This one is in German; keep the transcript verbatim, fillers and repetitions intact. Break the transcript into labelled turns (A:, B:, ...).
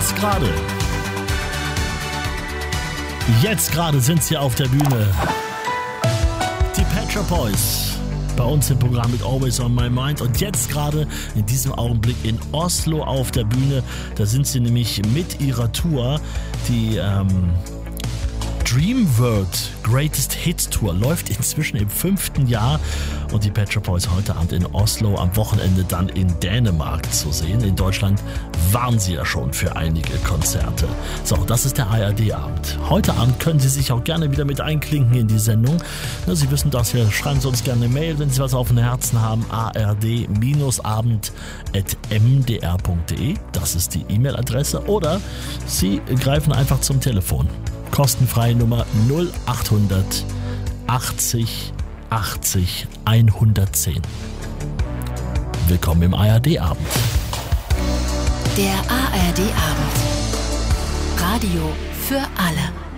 A: jetzt gerade. Jetzt gerade sind sie auf der Bühne. Die Pet Shop Boys. Bei uns im Programm mit Always on My Mind und jetzt gerade in diesem Augenblick in Oslo auf der Bühne. Da sind sie nämlich mit ihrer Tour, die ähm, Dream World Greatest Hits Tour läuft inzwischen im fünften Jahr und die Pet Shop Boys heute Abend in Oslo, am Wochenende dann in Dänemark zu sehen. In Deutschland waren sie ja schon für einige Konzerte. So, das ist der A R D-Abend. Heute Abend können Sie sich auch gerne wieder mit einklinken in die Sendung. Na, Sie wissen das ja, schreiben Sie uns gerne eine Mail, wenn Sie was auf dem Herzen haben. a r d abend at m d r punkt d e, das ist die E-Mail-Adresse. Oder Sie greifen einfach zum Telefon. Kostenfreie Nummer null achthundert achtzig achtzig hundertzehn. Willkommen im A R D-Abend.
B: Der A R D-Abend. Radio für alle.